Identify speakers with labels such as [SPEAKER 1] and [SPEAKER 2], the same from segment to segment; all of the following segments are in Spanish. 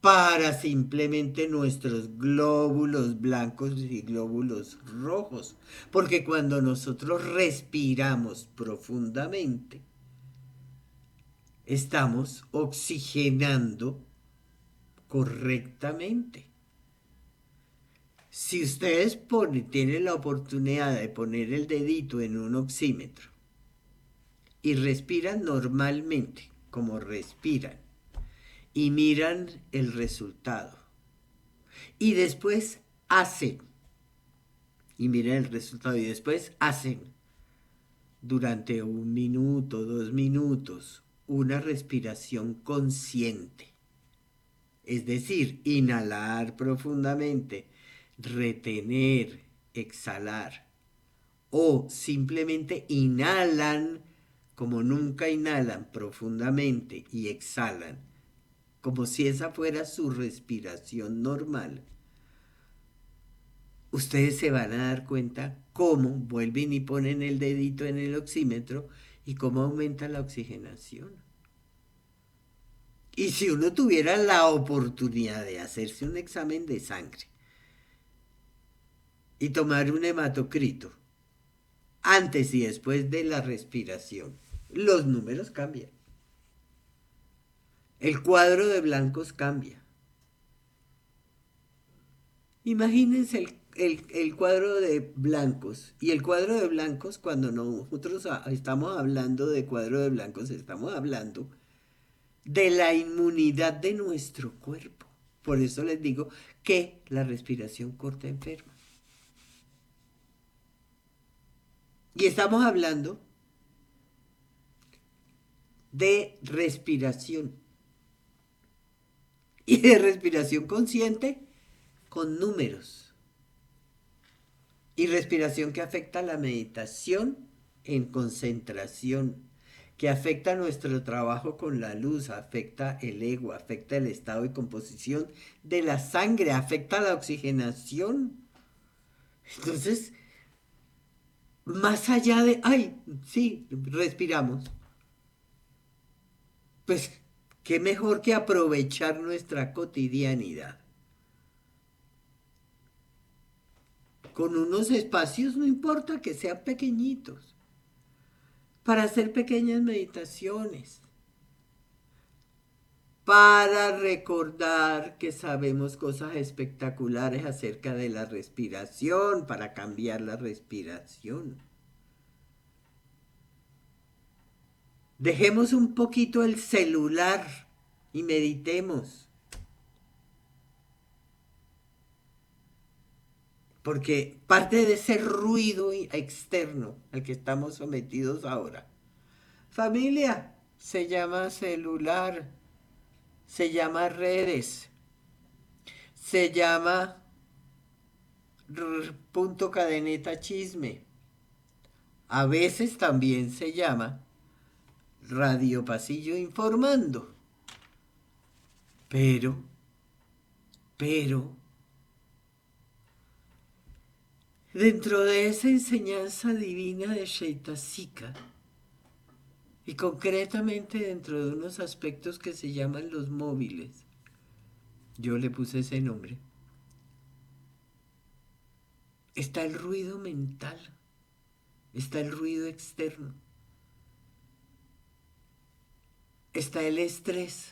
[SPEAKER 1] para simplemente nuestros glóbulos blancos y glóbulos rojos. Porque cuando nosotros respiramos profundamente, estamos oxigenando correctamente. Si ustedes tienen la oportunidad de poner el dedito en un oxímetro y respiran normalmente, como respiran, y miran el resultado, y después hacen, y miran el resultado, y después hacen durante 1 minuto, 2 minutos, una respiración consciente. Es decir, inhalar profundamente, retener, exhalar. O simplemente inhalan como nunca inhalan profundamente y exhalan como si esa fuera su respiración normal. Ustedes se van a dar cuenta cómo vuelven y ponen el dedito en el oxímetro y cómo aumenta la oxigenación. Y si uno tuviera la oportunidad de hacerse un examen de sangre y tomar un hematocrito antes y después de la respiración, los números cambian. El cuadro de blancos cambia. Imagínense el cuadro de blancos. Y el cuadro de blancos, cuando nosotros estamos hablando de cuadro de blancos, estamos hablando de la inmunidad de nuestro cuerpo. Por eso les digo que la respiración corta enferma. Y estamos hablando de respiración. Y de respiración consciente con números. Y respiración que afecta la meditación en concentración, que afecta nuestro trabajo con la luz, afecta el ego, afecta el estado de composición de la sangre, afecta la oxigenación. Entonces, más allá de, ay, sí, respiramos, pues qué mejor que aprovechar nuestra cotidianidad. Con unos espacios, no importa que sean pequeñitos, para hacer pequeñas meditaciones, para recordar que sabemos cosas espectaculares acerca de la respiración, para cambiar la respiración. Dejemos un poquito el celular y meditemos. Porque parte de ese ruido externo al que estamos sometidos ahora, familia, se llama celular, se llama redes, se llama punto cadeneta chisme. A veces también se llama radio pasillo informando. Pero, pero, dentro de esa enseñanza divina de Shaitasika, y concretamente dentro de unos aspectos que se llaman los móviles, yo le puse ese nombre, está el ruido mental, está el ruido externo, está el estrés.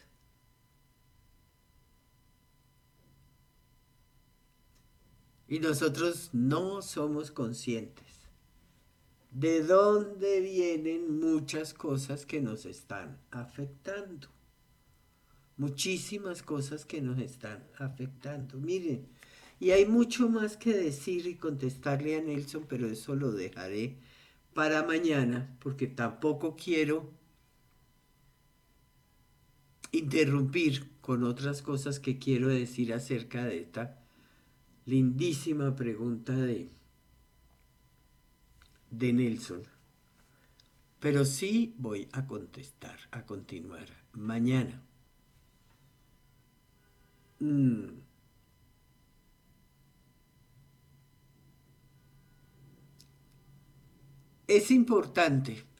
[SPEAKER 1] Y nosotros no somos conscientes de dónde vienen muchas cosas que nos están afectando. Muchísimas cosas que nos están afectando. Miren, y hay mucho más que decir y contestarle a Nelson, pero eso lo dejaré para mañana, porque tampoco quiero interrumpir con otras cosas que quiero decir acerca de esta lindísima pregunta de Nelson. Pero sí voy a contestar, a continuar mañana. Mm. Es importante